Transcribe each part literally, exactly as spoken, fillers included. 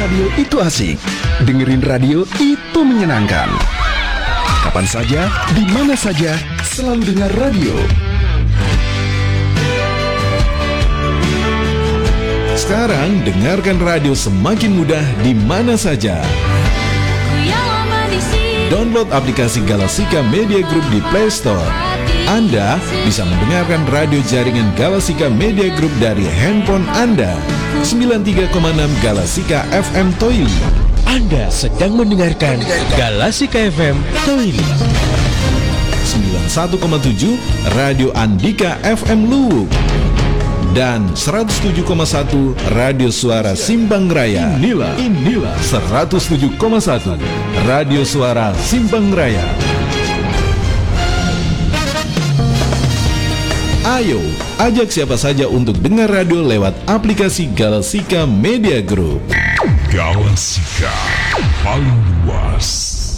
radio itu asik. Dengerin radio itu menyenangkan. Kapan saja, di mana saja, selalu dengar radio. Sekarang dengarkan radio semakin mudah di mana saja. Download aplikasi Galasika Media Group di Play Store. Anda bisa mendengarkan radio jaringan Galasika Media Group dari handphone Anda. sembilan tiga koma enam Galasika F M Toili. Anda sedang mendengarkan Galasika F M Toili. sembilan satu koma tujuh Radio Andika F M Luwuk. Dan seratus tujuh koma satu Radio Suara Simpang Raya. Inilah, inilah seratus tujuh koma satu Radio Suara Simpang Raya. Ayo, ajak siapa saja untuk dengar radio lewat aplikasi Galasika Media Group. Galasika, paling luas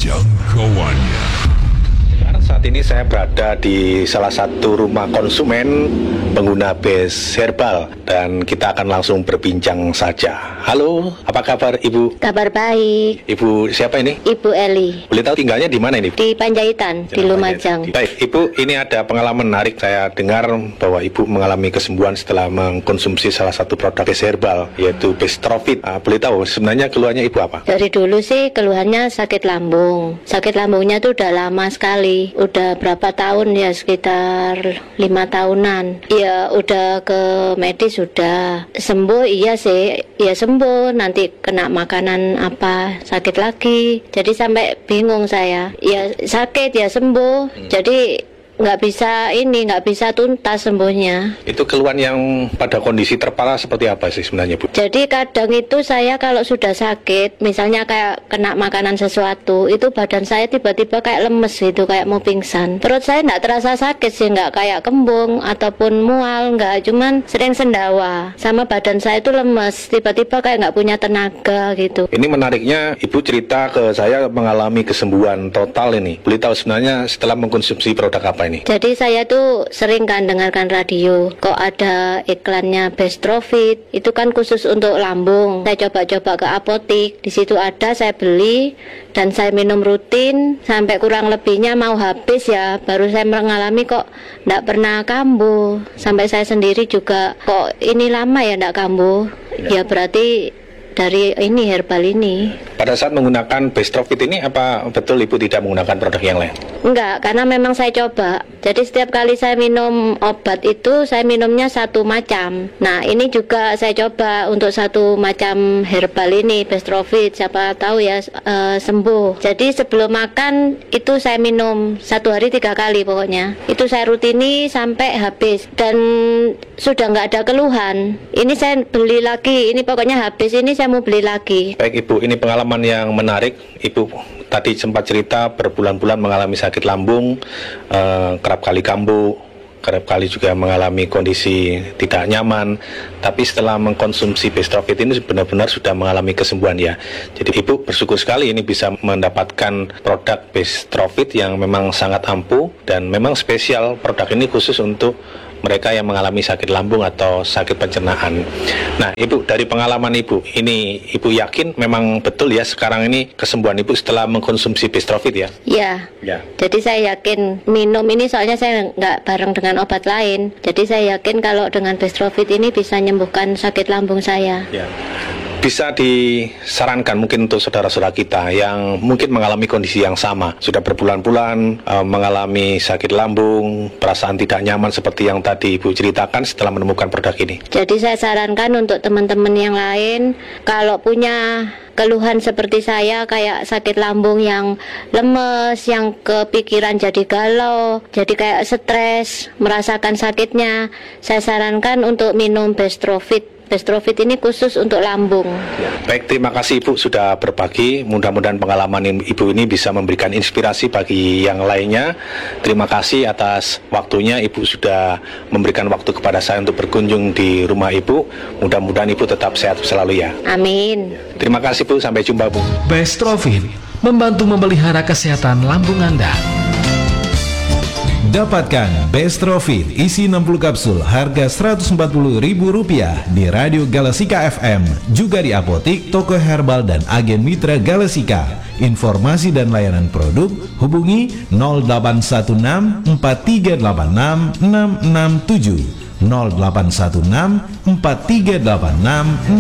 jangkauannya. Saat ini saya berada di salah satu rumah konsumen pengguna Base Herbal dan kita akan langsung berbincang saja. Halo, apa kabar Ibu? Kabar baik. Ibu siapa ini? Ibu Eli. Boleh tahu tinggalnya di mana ini? Di Panjaitan, di Lumajang. Baik, Ibu, ini ada pengalaman menarik. Saya dengar bahwa Ibu mengalami kesembuhan setelah mengkonsumsi salah satu produk Base Herbal, yaitu Bestrovit. Uh, boleh tahu sebenarnya keluhannya Ibu apa? Dari dulu sih keluhannya sakit lambung. Sakit lambungnya tuh udah lama sekali. Udah berapa tahun ya, sekitar lima tahunan. Ya udah ke medis sudah sembuh, iya sih, ya sembuh. Nanti kena makanan apa sakit lagi. Jadi sampai bingung saya. Ya sakit ya sembuh. Hmm. Jadi nggak bisa ini, nggak bisa tuntas sembuhnya. Itu keluhan yang pada kondisi terparah seperti apa sih sebenarnya Bu? Jadi kadang itu saya kalau sudah sakit, misalnya kayak kena makanan sesuatu, itu badan saya tiba-tiba kayak lemes gitu, kayak mau pingsan. Perut saya nggak terasa sakit sih, nggak kayak kembung ataupun mual, nggak, cuman sering sendawa. Sama badan saya itu lemes, tiba-tiba kayak nggak punya tenaga gitu. Ini menariknya Ibu cerita ke saya mengalami kesembuhan total ini. Boleh tahu sebenarnya setelah mengkonsumsi produk apa ini? Jadi saya tuh sering kan dengarkan radio, kok ada iklannya Bestrovit, itu kan khusus untuk lambung. Saya coba-coba ke apotik, di situ ada, saya beli dan saya minum rutin sampai kurang lebihnya mau habis ya, baru saya mengalami kok nggak pernah kambuh. Sampai saya sendiri juga kok ini lama ya nggak kambuh. Ya berarti dari ini herbal ini. Pada saat menggunakan Bestrovit ini, apa betul Ibu tidak menggunakan produk yang lain? Enggak, karena memang saya coba. Jadi setiap kali saya minum obat itu, saya minumnya satu macam. Nah, ini juga saya coba untuk satu macam herbal ini, Bestrovit. Siapa tahu ya e, sembuh. Jadi sebelum makan itu saya minum satu hari tiga kali pokoknya. Itu saya rutini sampai habis dan sudah nggak ada keluhan. Ini saya beli lagi. Ini pokoknya habis ini saya mau beli lagi. Baik Ibu, ini pengalaman yang menarik. Ibu tadi sempat cerita berbulan-bulan mengalami sakit lambung, eh, kerap kali kambuh, kerap kali juga mengalami kondisi tidak nyaman. Tapi setelah mengkonsumsi Bestrovit ini benar-benar sudah mengalami kesembuhan ya. Jadi Ibu bersyukur sekali ini bisa mendapatkan produk Bestrovit yang memang sangat ampuh dan memang spesial. Produk ini khusus untuk mereka yang mengalami sakit lambung atau sakit pencernaan. Nah, Ibu, dari pengalaman Ibu, ini Ibu yakin memang betul ya sekarang ini kesembuhan Ibu setelah mengkonsumsi Bestrovit ya? Iya. Ya. Jadi saya yakin minum ini, soalnya saya nggak bareng dengan obat lain. Jadi saya yakin kalau dengan Bestrovit ini bisa menyembuhkan sakit lambung saya. Ya. Bisa disarankan mungkin untuk saudara-saudara kita yang mungkin mengalami kondisi yang sama, sudah berbulan-bulan uh, mengalami sakit lambung, perasaan tidak nyaman seperti yang tadi Ibu ceritakan setelah menemukan produk ini. Jadi saya sarankan untuk teman-teman yang lain, kalau punya keluhan seperti saya, kayak sakit lambung yang lemes, yang kepikiran jadi galau, jadi kayak stres, merasakan sakitnya, saya sarankan untuk minum Bestrovit. Bestrovit ini khusus untuk lambung. Ya, baik, terima kasih Ibu sudah berbagi. Mudah-mudahan pengalaman Ibu ini bisa memberikan inspirasi bagi yang lainnya. Terima kasih atas waktunya. Ibu sudah memberikan waktu kepada saya untuk berkunjung di rumah Ibu. Mudah-mudahan Ibu tetap sehat selalu ya. Amin. Terima kasih Bu, sampai jumpa Bu. Bestrovit membantu memelihara kesehatan lambung Anda. Dapatkan Bestrovit isi enam puluh kapsul harga seratus empat puluh ribu rupiah di Radio Galasika F M, juga di apotik, toko herbal dan agen mitra Galasika. Informasi dan layanan produk hubungi nol delapan satu enam empat tiga delapan enam enam enam tujuh, nol delapan satu enam empat tiga delapan enam enam